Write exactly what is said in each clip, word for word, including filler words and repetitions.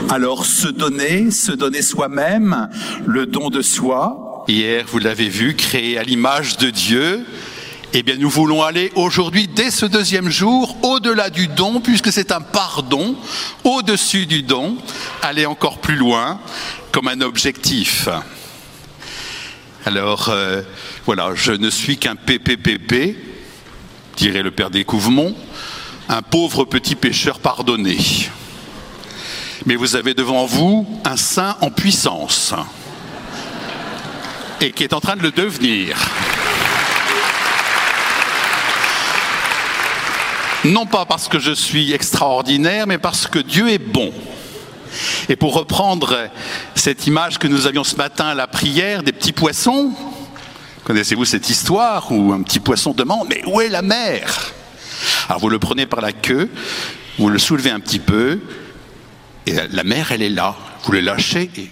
Alors, se donner, se donner soi-même, le don de soi. Hier, vous l'avez vu, créé à l'image de Dieu. Eh bien, nous voulons aller aujourd'hui, dès ce deuxième jour, au-delà du don, puisque c'est un pardon, au-dessus du don, aller encore plus loin, comme un objectif. Alors, euh, voilà, je ne suis qu'un P P P P, dirait le père Découvemont, un pauvre petit pécheur pardonné. Mais vous avez devant vous un saint en puissance, et qui est en train de le devenir. Non pas parce que je suis extraordinaire, mais parce que Dieu est bon. Et pour reprendre cette image que nous avions ce matin à la prière des petits poissons, connaissez-vous cette histoire où un petit poisson demande « Mais où est la mer ?» Alors vous le prenez par la queue, vous le soulevez un petit peu, et la mer, elle est là. Vous le lâchez et...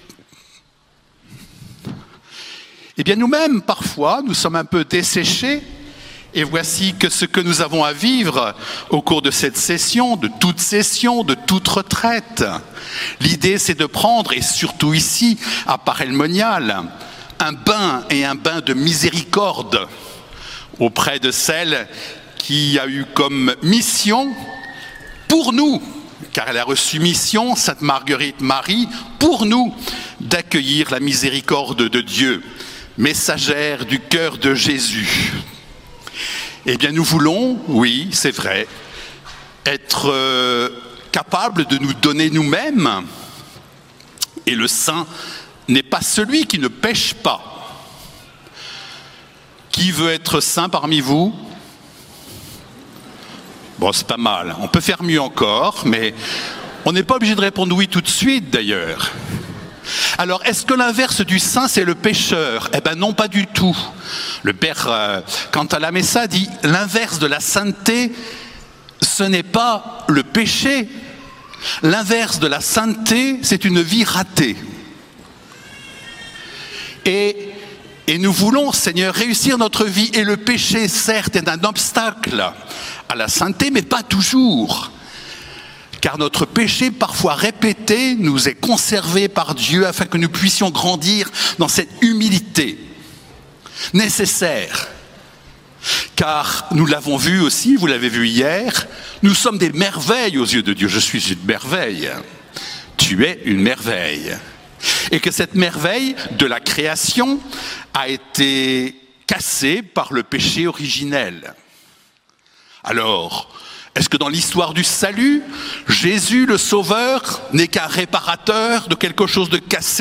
Eh bien nous-mêmes, parfois, nous sommes un peu desséchés. Et voici que ce que nous avons à vivre au cours de cette session, de toute session, de toute retraite. L'idée, c'est de prendre, et surtout ici, à Parelmonial, un bain et un bain de miséricorde auprès de celle qui a eu comme mission pour nous, car elle a reçu mission, Sainte Marguerite Marie, pour nous, d'accueillir la miséricorde de Dieu, messagère du cœur de Jésus. Eh bien, nous voulons, oui, c'est vrai, être euh, capables de nous donner nous-mêmes. Et le saint n'est pas celui qui ne pêche pas. Qui veut être saint parmi vous ? Bon, c'est pas mal. On peut faire mieux encore, mais on n'est pas obligé de répondre oui tout de suite, d'ailleurs. Alors, est-ce que l'inverse du saint, c'est le pécheur ? Eh bien non, pas du tout. Le père, euh, quant à la Messa, dit « L'inverse de la sainteté, ce n'est pas le péché. L'inverse de la sainteté, c'est une vie ratée. » Et, et nous voulons, Seigneur, réussir notre vie. Et le péché, certes, est un obstacle à la sainteté, mais pas toujours. Car notre péché, parfois répété, nous est conservé par Dieu afin que nous puissions grandir dans cette humilité nécessaire. Car nous l'avons vu aussi, vous l'avez vu hier, nous sommes des merveilles aux yeux de Dieu. Je suis une merveille. Tu es une merveille. Et que cette merveille de la création a été cassée par le péché originel. Alors, est-ce que dans l'histoire du salut, Jésus, le Sauveur, n'est qu'un réparateur de quelque chose de cassé ?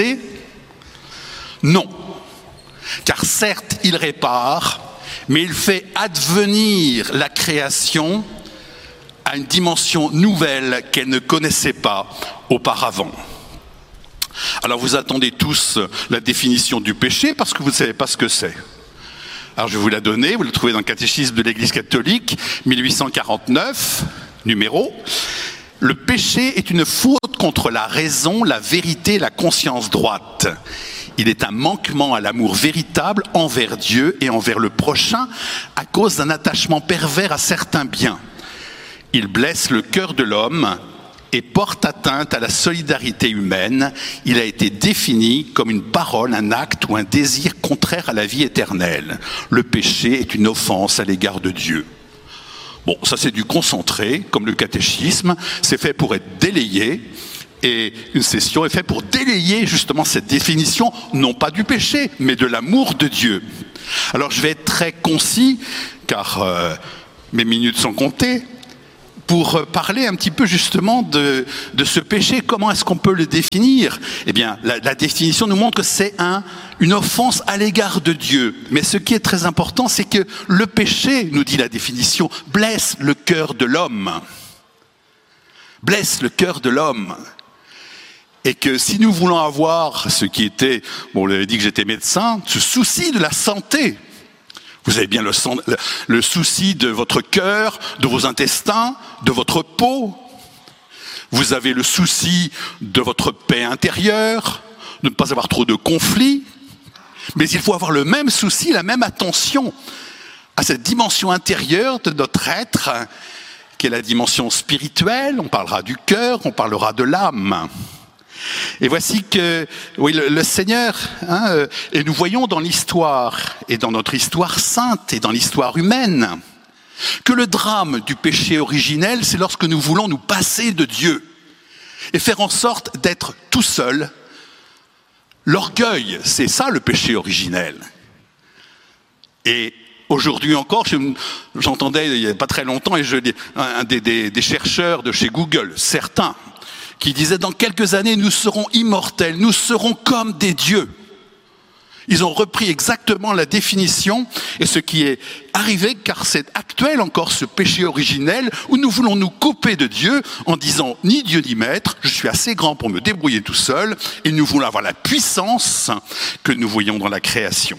Non. Car certes, il répare, mais il fait advenir la création à une dimension nouvelle qu'elle ne connaissait pas auparavant. Alors vous attendez tous la définition du péché parce que vous ne savez pas ce que c'est. Alors je vais vous la donner, vous la trouvez dans le catéchisme de l'Église catholique, mille huit cent quarante-neuf, numéro. Le péché est une faute contre la raison, la vérité, la conscience droite. Il est un manquement à l'amour véritable envers Dieu et envers le prochain à cause d'un attachement pervers à certains biens. Il blesse le cœur de l'homme et porte atteinte à la solidarité humaine. Il a été défini comme une parole, un acte ou un désir contraire à la vie éternelle. Le péché est une offense à l'égard de Dieu. Bon, ça c'est du concentré, comme le catéchisme, c'est fait pour être délayé, et une session est faite pour délayer justement cette définition, non pas du péché, mais de l'amour de Dieu. Alors je vais être très concis, car euh, mes minutes sont comptées, pour parler un petit peu justement de, de ce péché. Comment est-ce qu'on peut le définir ? Eh bien, la, la définition nous montre que c'est un, une offense à l'égard de Dieu. Mais ce qui est très important, c'est que le péché, nous dit la définition, blesse le cœur de l'homme. Blesse le cœur de l'homme. Et que si nous voulons avoir ce qui était, bon, on avait dit que j'étais médecin, ce souci de la santé, vous avez bien le, le, le souci de votre cœur, de vos intestins, de votre peau. Vous avez le souci de votre paix intérieure, de ne pas avoir trop de conflits. Mais il faut avoir le même souci, la même attention à cette dimension intérieure de notre être, qui est la dimension spirituelle. On parlera du cœur, on parlera de l'âme. Et voici que, oui, le, le Seigneur, hein, euh, et nous voyons dans l'histoire, et dans notre histoire sainte, et dans l'histoire humaine, que le drame du péché originel, c'est lorsque nous voulons nous passer de Dieu, et faire en sorte d'être tout seul. L'orgueil, c'est ça le péché originel. Et aujourd'hui encore, j'entendais il n'y a pas très longtemps, et je, un des, des, des chercheurs de chez Google, certains, qui disaient dans quelques années, nous serons immortels, nous serons comme des dieux. Ils ont repris exactement la définition et ce qui est arrivé, car c'est actuel encore ce péché originel où nous voulons nous couper de Dieu en disant ni Dieu ni maître, je suis assez grand pour me débrouiller tout seul, et nous voulons avoir la puissance que nous voyons dans la création.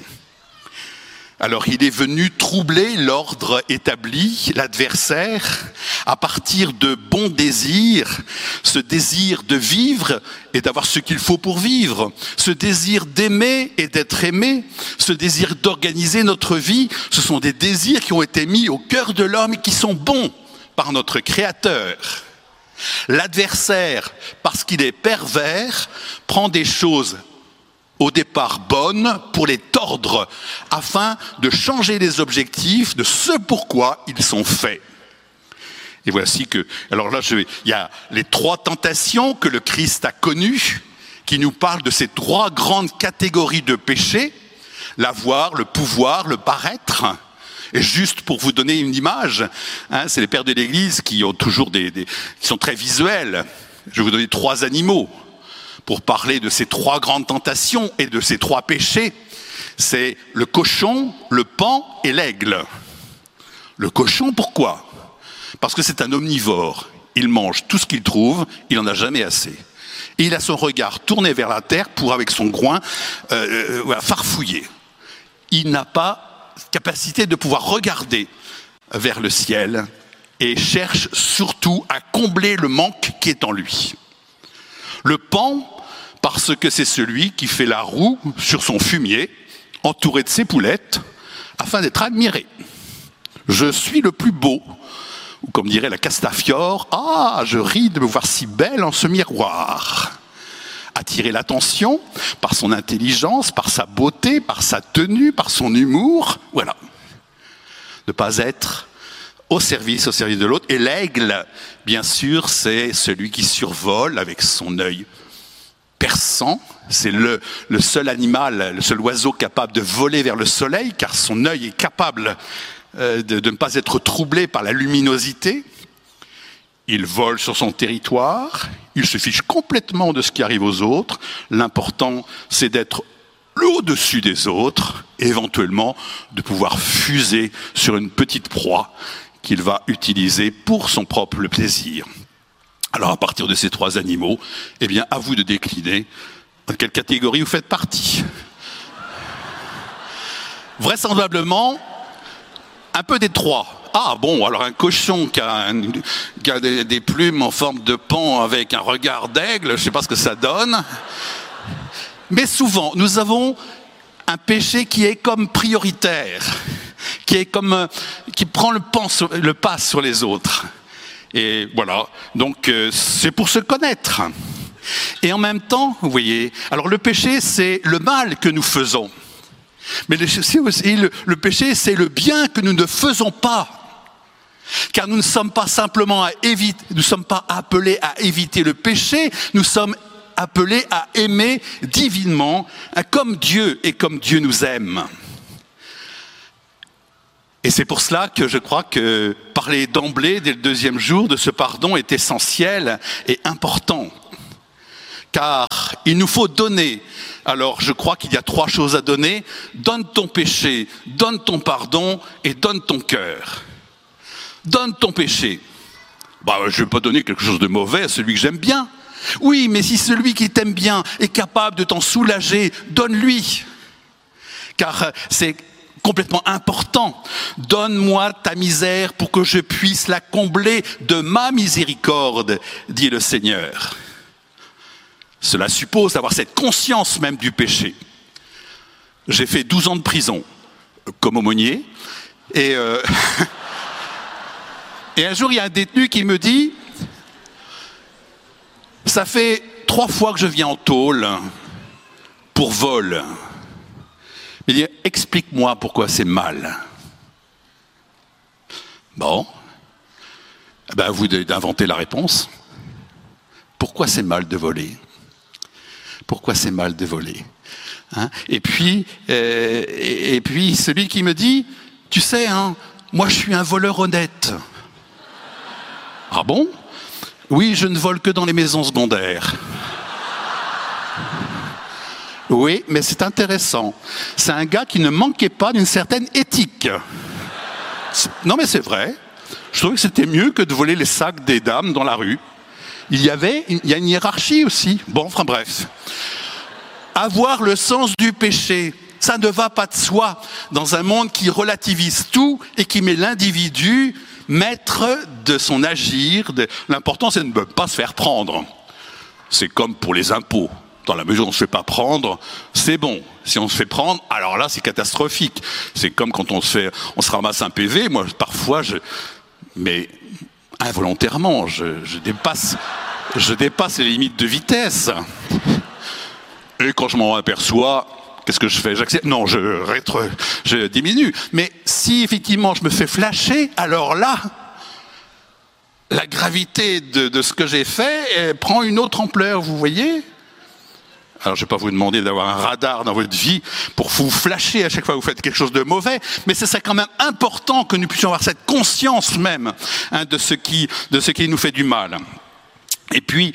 Alors il est venu troubler l'ordre établi, l'adversaire, à partir de bons désirs, ce désir de vivre et d'avoir ce qu'il faut pour vivre, ce désir d'aimer et d'être aimé, ce désir d'organiser notre vie, ce sont des désirs qui ont été mis au cœur de l'homme et qui sont bons par notre Créateur. L'adversaire, parce qu'il est pervers, prend des choses au départ bonnes pour les tordre, afin de changer les objectifs de ce pourquoi ils sont faits. Et voici que, alors là, je vais, il y a les trois tentations que le Christ a connues, qui nous parlent de ces trois grandes catégories de péchés, l'avoir, le pouvoir, le paraître. Et juste pour vous donner une image, hein, c'est les pères de l'Église qui ont toujours des, des, qui sont très visuels. Je vais vous donner trois animaux pour parler de ces trois grandes tentations et de ces trois péchés. C'est le cochon, le paon et l'aigle. Le cochon, pourquoi ? Parce que c'est un omnivore. Il mange tout ce qu'il trouve, il n'en a jamais assez. Et il a son regard tourné vers la terre pour, avec son groin, euh, euh, farfouiller. Il n'a pas capacité de pouvoir regarder vers le ciel et cherche surtout à combler le manque qui est en lui. Le paon, parce que c'est celui qui fait la roue sur son fumier, entouré de ses poulettes, afin d'être admiré. Je suis le plus beau, ou comme dirait la Castafiore, ah, je ris de me voir si belle en ce miroir. Attirer l'attention par son intelligence, par sa beauté, par sa tenue, par son humour, voilà. Ne pas être au service, au service de l'autre. Et l'aigle, bien sûr, c'est celui qui survole avec son œil perçant. C'est le, le seul animal, le seul oiseau capable de voler vers le soleil, car son œil est capable euh, de, de ne pas être troublé par la luminosité. Il vole sur son territoire, il se fiche complètement de ce qui arrive aux autres. L'important, c'est d'être au-dessus des autres, et éventuellement de pouvoir fuser sur une petite proie qu'il va utiliser pour son propre plaisir. Alors à partir de ces trois animaux, eh bien à vous de décliner dans quelle catégorie vous faites partie. Vraisemblablement, un peu des trois. Ah bon, alors un cochon qui a, un, qui a des, des plumes en forme de paon avec un regard d'aigle, je ne sais pas ce que ça donne. Mais souvent, nous avons un péché qui est comme prioritaire, qui est comme, qui prend le pas sur, le pas sur les autres. Et voilà, donc euh, c'est pour se connaître. Et en même temps, vous voyez, alors le péché, c'est le mal que nous faisons. Mais le, le, le péché, c'est le bien que nous ne faisons pas. Car nous ne sommes pas simplement à éviter, nous ne sommes pas appelés à éviter le péché, nous sommes appelés à aimer divinement, comme Dieu et comme Dieu nous aime. Et c'est pour cela que je crois que parler d'emblée, dès le deuxième jour, de ce pardon est essentiel et important. Car il nous faut donner. Alors je crois qu'il y a trois choses à donner. Donne ton péché, donne ton pardon et donne ton cœur. Donne ton péché. Bah, je ne vais pas donner quelque chose de mauvais à celui que j'aime bien. Oui, mais si celui qui t'aime bien est capable de t'en soulager, donne-lui. Car c'est complètement important. Donne-moi ta misère pour que je puisse la combler de ma miséricorde, dit le Seigneur. Cela suppose d'avoir cette conscience même du péché. J'ai fait douze ans de prison, comme aumônier, et, euh, et un jour il y a un détenu qui me dit « Ça fait trois fois que je viens en tôle pour vol. Il dit, explique-moi pourquoi c'est mal. Bon, ben, à vous d'inventer la réponse. Pourquoi c'est mal de voler? Pourquoi c'est mal de voler? Hein? Et puis, euh, et, et puis, celui qui me dit, tu sais, hein, moi je suis un voleur honnête. Ah bon? Oui, je ne vole que dans les maisons secondaires. Oui, mais c'est intéressant. C'est un gars qui ne manquait pas d'une certaine éthique. Non, mais c'est vrai. Je trouvais que c'était mieux que de voler les sacs des dames dans la rue. Il y avait, il y a une hiérarchie aussi. Bon, enfin bref. Avoir le sens du péché, ça ne va pas de soi dans un monde qui relativise tout et qui met l'individu maître de son agir. De... L'important, c'est de ne pas se faire prendre. C'est comme pour les impôts. Dans la mesure où on ne se fait pas prendre, c'est bon. Si on se fait prendre, alors là, c'est catastrophique. C'est comme quand on se fait, on se ramasse un P V. Moi, parfois, je, mais involontairement, je, je dépasse, je dépasse les limites de vitesse. Et quand je m'en aperçois, qu'est-ce que je fais? J'accepte. Non, je rétro, je diminue. Mais si effectivement je me fais flasher, alors là, la gravité de, de ce que j'ai fait elle prend une autre ampleur. Vous voyez? Alors, je ne vais pas vous demander d'avoir un radar dans votre vie pour vous flasher à chaque fois que vous faites quelque chose de mauvais, mais c'est quand même important que nous puissions avoir cette conscience même hein, de ce qui, de ce qui nous fait du mal. Et puis,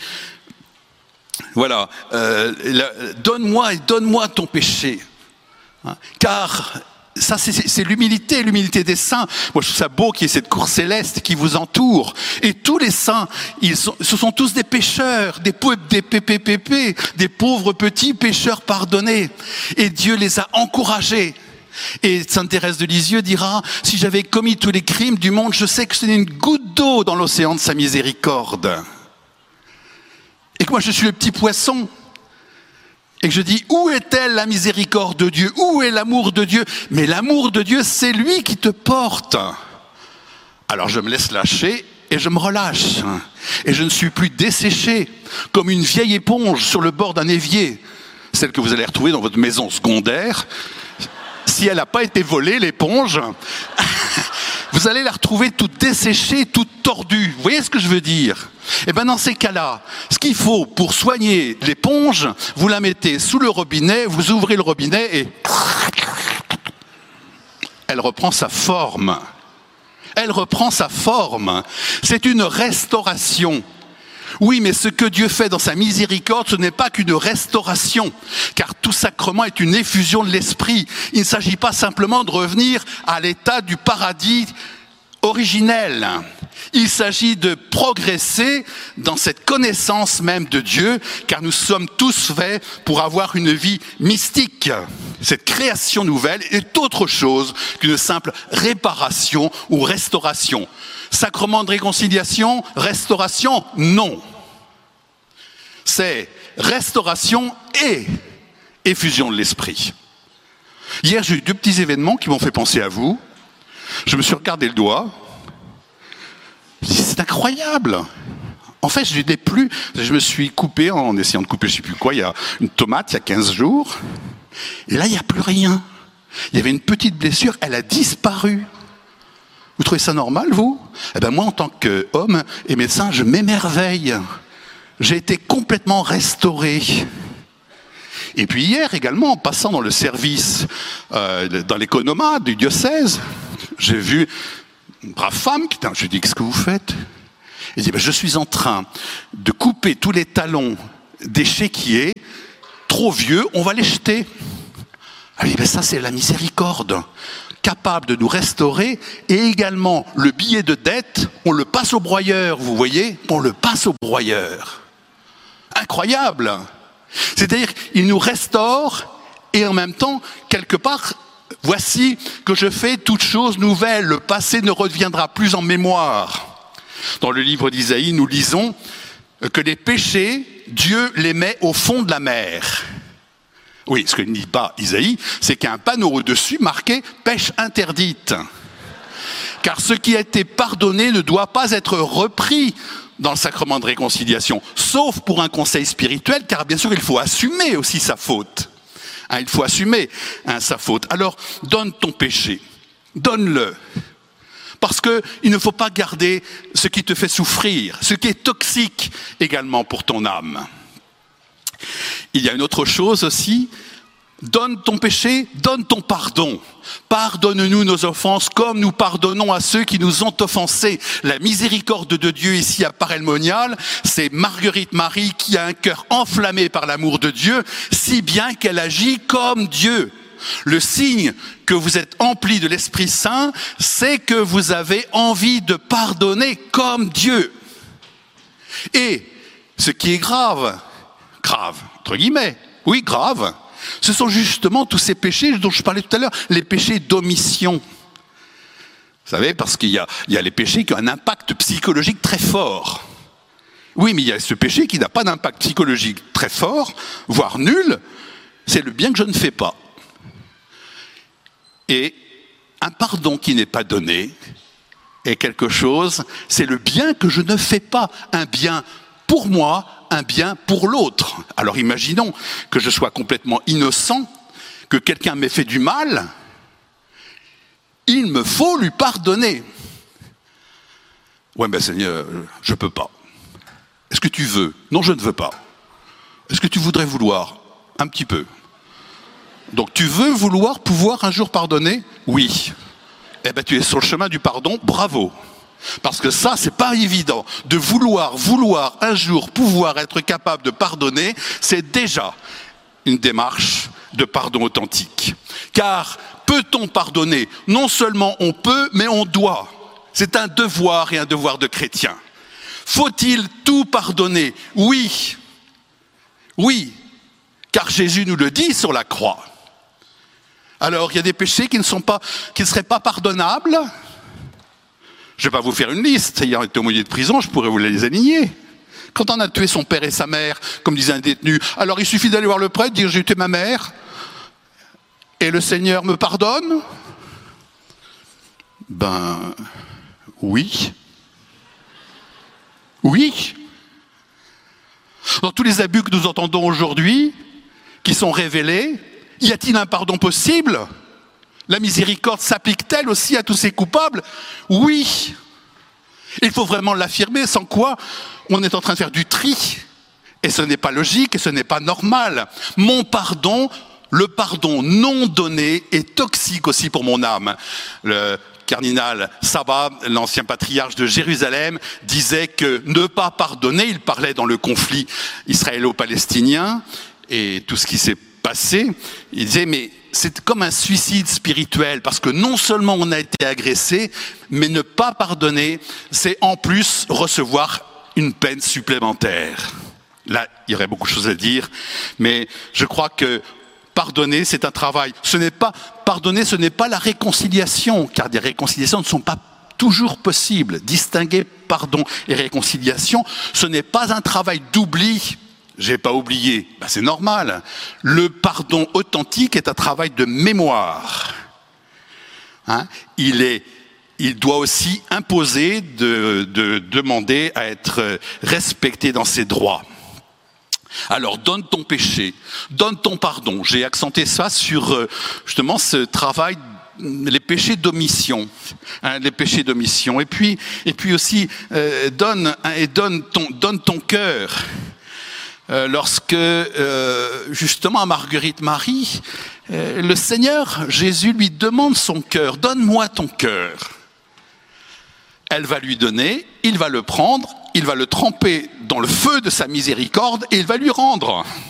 voilà, euh, la, donne-moi et donne-moi ton péché, hein, car ça, c'est, c'est l'humilité, l'humilité des saints. Moi, je trouve ça beau qu'il y ait cette cour céleste qui vous entoure. Et tous les saints, ils sont, ce sont tous des pécheurs, des, des pépépépés, des pauvres petits pécheurs pardonnés. Et Dieu les a encouragés. Et Sainte Thérèse de Lisieux dira, si j'avais commis tous les crimes du monde, je sais que ce n'est une goutte d'eau dans l'océan de sa miséricorde. Et que moi, je suis le petit poisson. Et que je dis, où est-elle la miséricorde de Dieu? Où est l'amour de Dieu? Mais l'amour de Dieu, c'est lui qui te porte. Alors je me laisse lâcher et je me relâche. Et je ne suis plus desséché comme une vieille éponge sur le bord d'un évier. Celle que vous allez retrouver dans votre maison secondaire. Si elle n'a pas été volée, l'éponge, vous allez la retrouver toute desséchée, toute tordue. Vous voyez ce que je veux dire? Eh bien, dans ces cas-là, ce qu'il faut pour soigner l'éponge, vous la mettez sous le robinet, vous ouvrez le robinet et elle reprend sa forme. Elle reprend sa forme. C'est une restauration. Oui, mais ce que Dieu fait dans sa miséricorde, ce n'est pas qu'une restauration, car tout sacrement est une effusion de l'esprit. Il ne s'agit pas simplement de revenir à l'état du paradis originel. Il s'agit de progresser dans cette connaissance même de Dieu, car nous sommes tous faits pour avoir une vie mystique. Cette création nouvelle est autre chose qu'une simple réparation ou restauration. Sacrement de réconciliation, restauration, non. C'est restauration et effusion de l'esprit. Hier, j'ai eu deux petits événements qui m'ont fait penser à vous. Je me suis regardé le doigt. C'est incroyable. En fait, je n'ai plus. Je me suis coupé en essayant de couper, je ne sais plus quoi, il y a une tomate il y a quinze jours. Et là, il n'y a plus rien. Il y avait une petite blessure, elle a disparu. Vous trouvez ça normal, vous? Eh bien, moi, en tant qu'homme et médecin, je m'émerveille. J'ai été complètement restauré. Et puis hier également, en passant dans le service, euh, dans l'économat du diocèse, j'ai vu une brave femme qui, je lui dis, qu'est-ce que vous faites? Elle dit, ben, je suis en train de couper tous les talons des chéquiers, trop vieux, on va les jeter. Elle dit, ben, ça c'est la miséricorde, capable de nous restaurer, et également le billet de dette, on le passe au broyeur, vous voyez, on le passe au broyeur. Incroyable! C'est-à-dire, il nous restaure, et en même temps, quelque part, voici que je fais toute chose nouvelle, le passé ne reviendra plus en mémoire. Dans le livre d'Isaïe, nous lisons que les péchés, Dieu les met au fond de la mer. Oui, ce que ne dit pas Isaïe, c'est qu'il y a un panneau au-dessus marqué « pêche interdite ». Car ce qui a été pardonné ne doit pas être repris dans le sacrement de réconciliation, sauf pour un conseil spirituel, car bien sûr il faut assumer aussi sa faute. Hein, il faut assumer hein, sa faute. Alors donne ton péché, donne-le. Parce qu'il ne faut pas garder ce qui te fait souffrir, ce qui est toxique également pour ton âme. Il y a une autre chose aussi, donne ton péché, donne ton pardon. Pardonne-nous nos offenses comme nous pardonnons à ceux qui nous ont offensés. La miséricorde de Dieu ici à Parelmonial, c'est Marguerite Marie qui a un cœur enflammé par l'amour de Dieu, si bien qu'elle agit comme Dieu. Le signe que vous êtes empli de l'Esprit Saint, c'est que vous avez envie de pardonner comme Dieu. Et ce qui est grave, grave, entre guillemets, oui, grave, ce sont justement tous ces péchés dont je parlais tout à l'heure, les péchés d'omission. Vous savez, parce qu'il y a, il y a les péchés qui ont un impact psychologique très fort. Oui, mais il y a ce péché qui n'a pas d'impact psychologique très fort, voire nul, c'est le bien que je ne fais pas. Et un pardon qui n'est pas donné est quelque chose, c'est le bien que je ne fais pas, un bien pour moi, un bien pour l'autre. Alors imaginons que je sois complètement innocent, que quelqu'un m'ait fait du mal, il me faut lui pardonner. Ouais, ben Seigneur, je ne peux pas. Est-ce que tu veux? Non, je ne veux pas. Est-ce que tu voudrais vouloir? Un petit peu. Donc tu veux vouloir pouvoir un jour pardonner? Oui. Eh bien tu es sur le chemin du pardon, bravo. Parce que ça, c'est pas évident. De vouloir, vouloir un jour pouvoir être capable de pardonner, c'est déjà une démarche de pardon authentique. Car peut-on pardonner? Non seulement on peut, mais on doit. C'est un devoir et un devoir de chrétien. Faut-il tout pardonner? Oui. Oui. Car Jésus nous le dit sur la croix. Alors, il y a des péchés qui ne sont pas, qui ne seraient pas pardonnables. Je ne vais pas vous faire une liste. Ayant été aumônier de prison, je pourrais vous les aligner. Quand on a tué son père et sa mère, comme disait un détenu, alors il suffit d'aller voir le prêtre, dire j'ai tué ma mère, et le Seigneur me pardonne? Ben, oui. Oui. Dans tous les abus que nous entendons aujourd'hui, qui sont révélés, y a-t-il un pardon possible? La miséricorde s'applique-t-elle aussi à tous ces coupables? Oui. Il faut vraiment l'affirmer, sans quoi on est en train de faire du tri. Et ce n'est pas logique et ce n'est pas normal. Mon pardon, le pardon non donné est toxique aussi pour mon âme. Le cardinal Sabat, l'ancien patriarche de Jérusalem, disait que ne pas pardonner, il parlait dans le conflit israélo-palestinien et tout ce qui s'est passé, il disait mais c'est comme un suicide spirituel parce que non seulement on a été agressé, mais ne pas pardonner, c'est en plus recevoir une peine supplémentaire. Là, il y aurait beaucoup de choses à dire, mais je crois que pardonner, c'est un travail. Ce n'est pas, pardonner, ce n'est pas la réconciliation, car des réconciliations ne sont pas toujours possibles. Distinguer pardon et réconciliation, ce n'est pas un travail d'oubli. J'ai pas oublié, ben, c'est normal. Le pardon authentique est un travail de mémoire. Hein? Il est, il doit aussi imposer de, de demander à être respecté dans ses droits. Alors donne ton péché, donne ton pardon. J'ai accenté ça sur justement ce travail, les péchés d'omission, hein, les péchés d'omission. Et puis, et puis aussi euh, donne hein, et donne ton, donne ton cœur. Euh, lorsque, euh, justement, à Marguerite Marie, euh, le Seigneur, Jésus, lui demande son cœur. Donne-moi ton cœur. Elle va lui donner, il va le prendre, il va le tremper dans le feu de sa miséricorde et il va lui rendre.